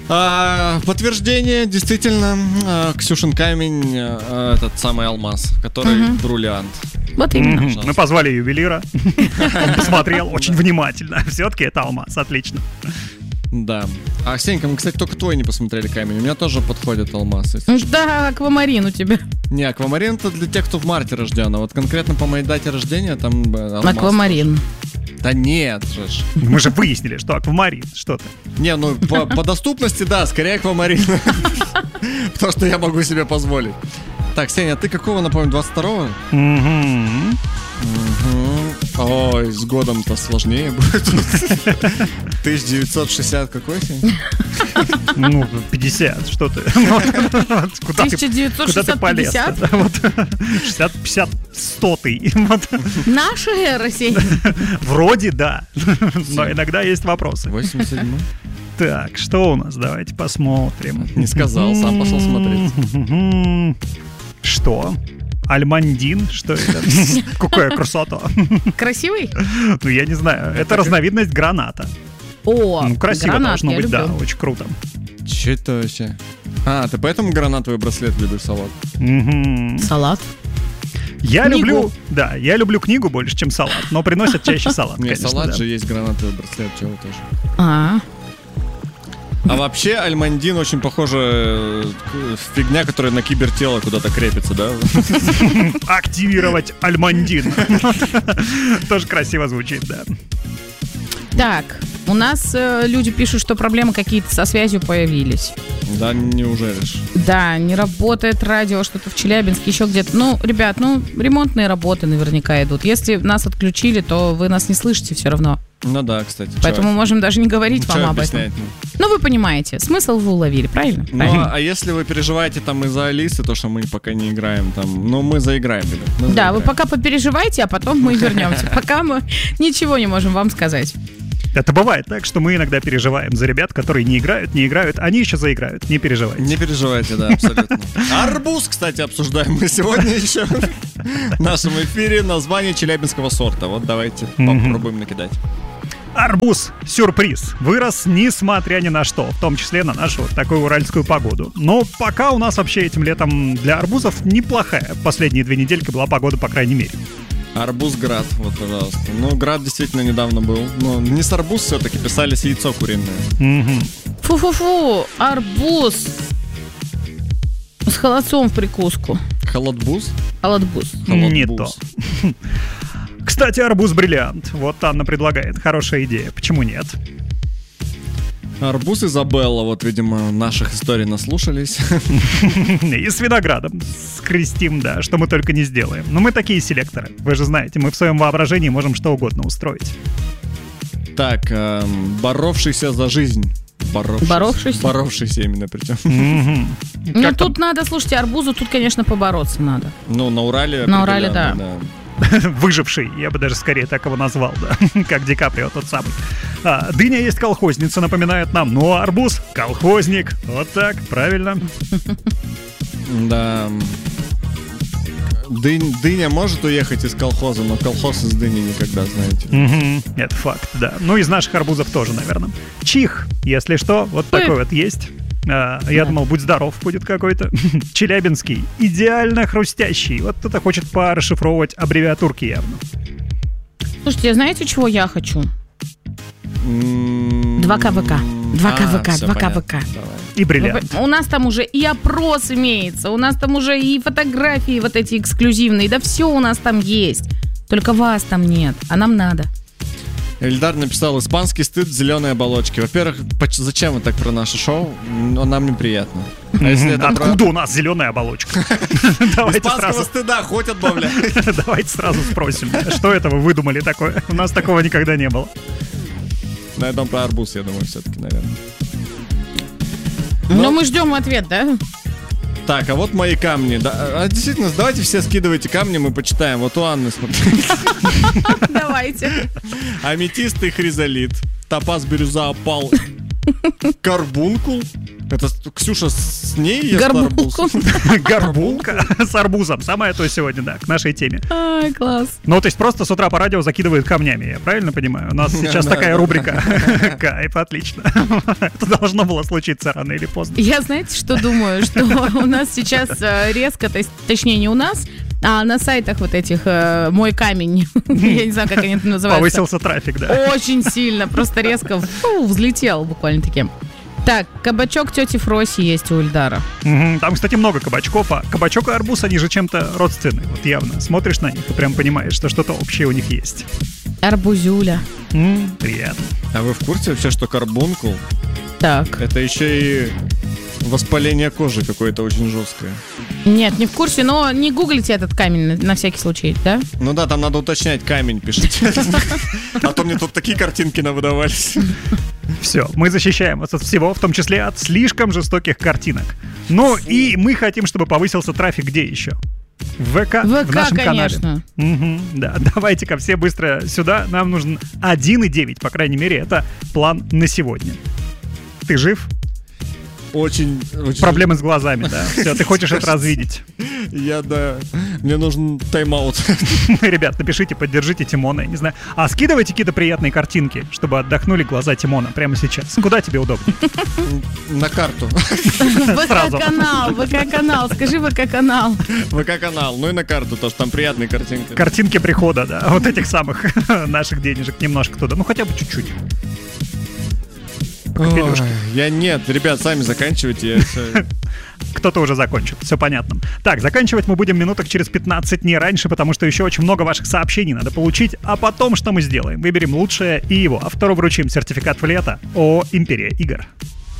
Подтверждение, действительно, Ксюшин камень, этот самый алмаз, который бриллиант. Вот именно. Мы позвали ювелира, он посмотрел очень внимательно. Все-таки это алмаз, отлично. Да. А, Ксенька, мы, кстати, только твой не посмотрели камень. У меня тоже подходит алмаз. Да, аквамарин у тебя. Не, аквамарин это для тех, кто в марте рожден. А вот конкретно по моей дате рождения там алмаз. Аквамарин. Да нет же. Мы же выяснили, что аквамарин, что-то. Не, ну по доступности, да, скорее аквамарин. Потому что я могу себе позволить. Так, Сеня, ты какого, напомню, 22-го? Ой, с годом-то сложнее будет. 1960 какой, Сень? Ну, 50, что ты? Куда ты полез? 60, 50, 100-й. Наша эра, Сеня. Вроде да, но иногда есть вопросы. 87-й. Так, что у нас? Давайте посмотрим. Не сказал, сам пошел смотреть. Что? Альмандин? Что это? Какая красота. Красивый? Ну, я не знаю. Это разновидность граната. О, ну, красиво гранат, должно быть, люблю. да, очень круто. Че это вообще? А, ты поэтому гранатовый браслет любишь, салат? Салат? Я люблю книгу больше, чем салат, но приносят чаще салат, Нет, конечно, салат да. же есть гранатовый браслет, чего тоже. А вообще Альмандин очень похоже фигня, которая на кибертело куда-то крепится, да? Активировать Альмандин. Тоже красиво звучит, да. Так, у нас люди пишут, что проблемы какие-то со связью появились. Да, неужели ж? Да, не работает радио, что-то в Челябинске, еще где-то. Ну, ребят, ремонтные работы наверняка идут. Если нас отключили, то вы нас не слышите все равно. Ну да, кстати. Поэтому можем даже не говорить вам об этом. Ну? Ну, вы понимаете, смысл вы уловили, правильно? Ну, а если вы переживаете там из-за Алисы, то, что мы пока не играем там, ну, мы заиграем, ребят. Да, вы пока попереживайте, а потом мы вернемся. Пока мы ничего не можем вам сказать. Это бывает так, что мы иногда переживаем за ребят, которые не играют, они еще заиграют. Не переживайте. Не переживайте, да, абсолютно. Арбуз, кстати, обсуждаем мы сегодня еще в нашем эфире. Название челябинского сорта. Вот давайте попробуем накидать. Арбуз, сюрприз, вырос несмотря ни на что, в том числе на нашу вот такую уральскую погоду. Но пока у нас вообще этим летом для арбузов неплохая. Последние 2 недельки была погода, по крайней мере. Арбуз-град, вот, пожалуйста. Ну, град действительно недавно был. Но не с арбуз все-таки, писали с яйцо куриное. Фу-фу-фу, арбуз с холодцом в прикуску. Холодбуз? Холодбуз. Не то. Кстати, арбуз-бриллиант. Вот Анна предлагает. Хорошая идея. Почему нет? Арбуз Изабелла, вот, видимо, наших историй наслушались. И с виноградом скрестим, да, что мы только не сделаем. Но мы такие селекторы. Вы же знаете, мы в своем воображении можем что угодно устроить. Так, боровшийся за жизнь. Боровшийся? Боровшийся именно причем. Ну, тут надо, слушайте, арбузу тут, конечно, побороться надо. Ну, на Урале. На Урале, да. Выживший, я бы даже скорее так его назвал, да, как Ди Каприо тот самый. Дыня есть колхозница, напоминает нам, ну а арбуз — колхозник. Вот так, правильно. Да. Дыня может уехать из колхоза, но колхоз из дыни никогда, знаете. Это факт, да. Ну, из наших арбузов тоже, наверное. Чих, если что, вот такой вот есть. Я думал, будь здоров, будет какой-то. Челябинский, идеально хрустящий. Вот кто-то хочет порасшифровывать аббревиатурки явно. Слушайте, знаете, чего я хочу? 2 КВК. 2 КВК, 2 КВК. И бриллиант. У нас там уже и опрос имеется, у нас там уже и фотографии вот эти эксклюзивные. Да все у нас там есть. Только вас там нет, а нам надо. Эльдар написал: испанский стыд в зеленой оболочке. Во-первых, зачем вы так про наше шоу? Нам неприятно. Откуда у нас зеленая оболочка? Испанского стыда хоть отбавляй. Давайте сразу спросим, что это вы выдумали такое? У нас такого никогда не было. На этом про арбуз, я думаю, все-таки, наверное. Но мы ждем ответ, да? Так, а вот мои камни. Действительно, давайте все скидывайте камни, мы почитаем. Вот у Анны, смотри. Давайте. Аметист и хризолит. Топаз, бирюза, опал, карбункул, Это Ксюша с ней ест Горбулку. арбуз? Горбулка с арбузом. Самое то сегодня, да, к нашей теме. Ай, класс. Ну, то есть просто с утра по радио закидывают камнями, я правильно понимаю? У нас сейчас Да, такая да. рубрика. Кайф, отлично. Это должно было случиться рано или поздно. Я, знаете, что думаю? Что у нас сейчас резко, точнее, не у нас, а на сайтах вот этих «Мой камень», я не знаю, как они это называются. Повысился трафик, да. Очень сильно, просто резко взлетел буквально-таки. Так, кабачок тети Фроси есть у Ильдара. Мгм. Там, кстати, много кабачков, а кабачок и арбуз, они же чем-то родственны. Вот явно смотришь на них и прям понимаешь, что что-то общее у них есть. Арбузюля. Приятно. А вы в курсе вообще, что карбункул Так. это еще и воспаление кожи какое-то очень жесткое? Нет, не в курсе, но не гуглите этот камень на всякий случай, да? Ну да, там надо уточнять, камень пишите. А то мне тут такие картинки навыдавались. Все, мы защищаем вас от всего, в том числе от слишком жестоких картинок. Ну и мы хотим, чтобы повысился трафик где еще? В ВК, в ВК, нашем конечно. канале. Да, давайте-ка все быстро сюда. Нам нужен 1,9, по крайней мере, это план на сегодня. Ты жив? Очень... Проблемы с глазами, да. Все, ты хочешь это развидеть. Да. Мне нужен тайм-аут. Ребят, напишите, поддержите Тимона, я не знаю. А скидывайте какие-то приятные картинки, чтобы отдохнули глаза Тимона прямо сейчас. Куда тебе удобнее? На карту. Сразу. ВК-канал, скажи ВК-канал. ВК-канал. Ну и на карту тоже. Там приятные картинки. Картинки прихода, да, вот этих самых наших денежек немножко туда. Ну, хотя бы чуть-чуть. Ой, я нет. Ребят, сами заканчивайте. Кто-то уже закончил, все понятно. Так, заканчивать мы будем минуток через 15, не раньше, потому что еще очень много ваших сообщений надо получить. А потом что мы сделаем? Выберем лучшее и его автору вручим сертификат в лето о «Империя игр».